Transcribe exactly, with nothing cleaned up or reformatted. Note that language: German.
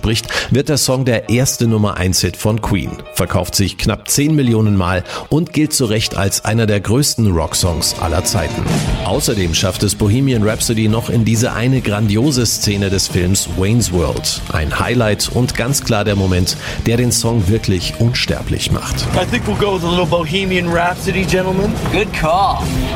ausspricht, wird der Song der erste Nummer eins Hit von Queen, verkauft sich knapp zehn Millionen Mal und gilt zu Recht als einer der größten Rocksongs aller Zeiten. Außerdem schafft es Bohemian Rhapsody noch in diese eine grandiose Szene des Films Wayne's World. Ein Highlight und ganz klar der Moment, der den Song wirklich unsterblich macht. I think we'll go with a little Bohemian Rhapsody, gentlemen. Good call.